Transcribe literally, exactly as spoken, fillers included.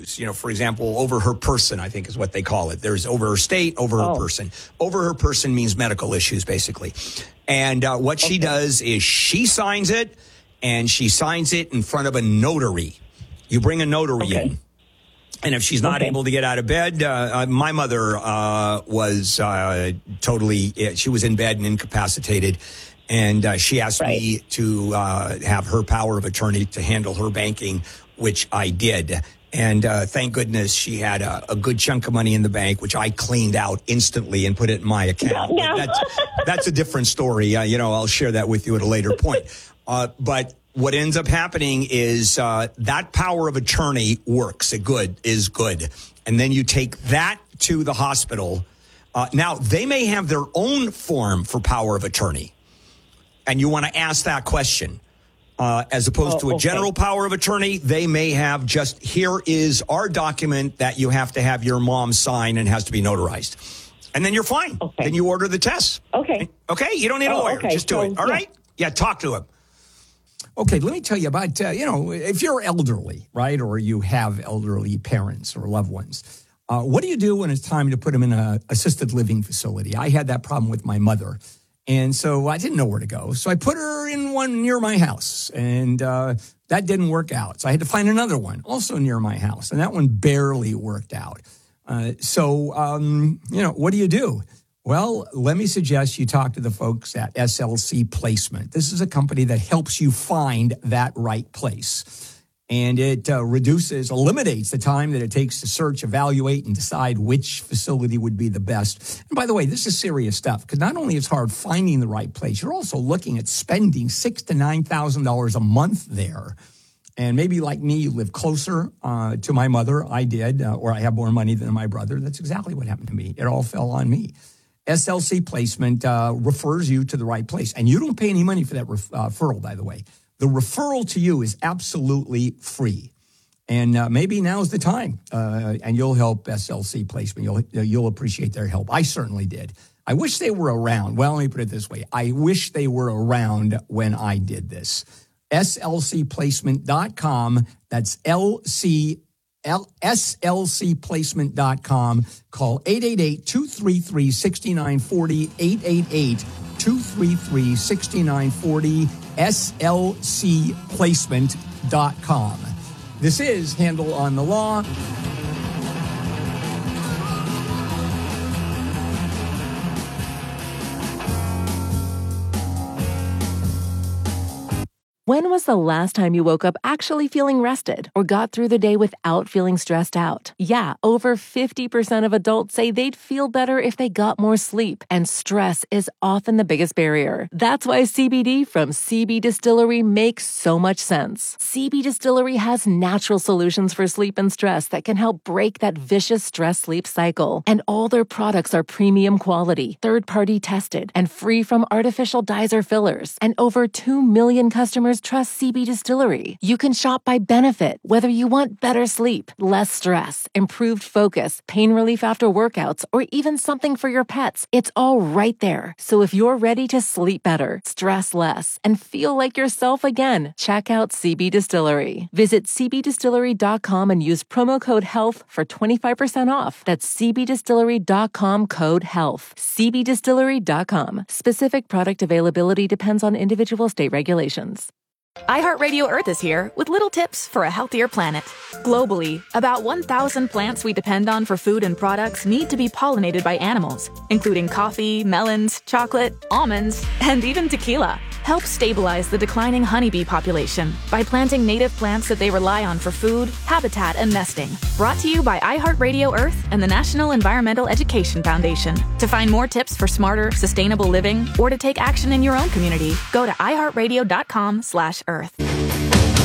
issues. You know, for example, over her person, I think is what they call it. There's over her state, over oh. her person. Over her person means medical issues, basically. And uh, what okay. she does is she signs it, and she signs it in front of a notary. You bring a notary okay. in. And if she's not okay. able to get out of bed, uh, uh, my mother uh, was uh, totally, she was in bed and incapacitated. And uh, she asked right. me to uh, have her power of attorney to handle her banking, which I did. And uh, thank goodness she had a, a good chunk of money in the bank, which I cleaned out instantly and put it in my account. No, no. That's, that's a different story. Uh, you know, I'll share that with you at a later point. Uh, but what ends up happening is uh, that power of attorney works. It good is good. And then you take that to the hospital. Uh, now, they may have their own form for power of attorney. And you want to ask that question. Uh, as opposed oh, to a okay. general power of attorney, they may have just, here is our document that you have to have your mom sign and has to be notarized. And then you're fine. Okay. Then you order the test. Okay. Okay? You don't need a oh, lawyer. Okay. Just do so, it. All yeah. right? Yeah, talk to him. Okay, let me tell you about, uh, you know, if you're elderly, right, or you have elderly parents or loved ones, uh, what do you do when it's time to put them in an assisted living facility? I had that problem with my mother, and so I didn't know where to go. So I put her in one near my house, and uh, that didn't work out. So I had to find another one also near my house, and that one barely worked out. Uh, so, um, you know, what do you do? Well, let me suggest you talk to the folks at S L C Placement. This is a company that helps you find that right place. And it uh, reduces, eliminates the time that it takes to search, evaluate, and decide which facility would be the best. And by the way, this is serious stuff, because not only is it hard finding the right place, you're also looking at spending six thousand to nine thousand dollars a month there. And maybe like me, you live closer uh, to my mother. I did, uh, or I have more money than my brother. That's exactly what happened to me. It all fell on me. S L C Placement uh, refers you to the right place. And you don't pay any money for that ref- uh, referral, by the way. The referral to you is absolutely free. And uh, maybe now's the time. Uh, and you'll help S L C Placement. You'll, you'll appreciate their help. I certainly did. I wish they were around. Well, let me put it this way. I wish they were around when I did this. S L C placement dot com. That's L C L S L C placement dot com. Call eight eight eight, two three three, six nine four zero, eight eight eight, two three three, six nine four zero, S L C placement dot com. This is Handel on the Law. When was the last time you woke up actually feeling rested or got through the day without feeling stressed out? Yeah, over fifty percent of adults say they'd feel better if they got more sleep, and stress is often the biggest barrier. That's why C B D from C B Distillery makes so much sense. C B Distillery has natural solutions for sleep and stress that can help break that vicious stress-sleep cycle. And all their products are premium quality, third-party tested, and free from artificial dyes or fillers. And over two million customers trust C B Distillery. You can shop by benefit, whether you want better sleep, less stress, improved focus, pain relief after workouts, or even something for your pets. It's all right there. So if you're ready to sleep better, stress less, and feel like yourself again, check out C B Distillery. Visit C B distillery dot com and use promo code HEALTH for twenty-five percent off. That's C B distillery dot com code HEALTH. C B distillery dot com. Specific product availability depends on individual state regulations. iHeartRadio Earth is here with little tips for a healthier planet. Globally, about one thousand plants we depend on for food and products need to be pollinated by animals, including coffee, melons, chocolate, almonds, and even tequila. Help stabilize the declining honeybee population by planting native plants that they rely on for food, habitat, and nesting. Brought to you by iHeartRadio Earth and the National Environmental Education Foundation. To find more tips for smarter, sustainable living, or to take action in your own community, go to iHeartRadio dot com slash Earth.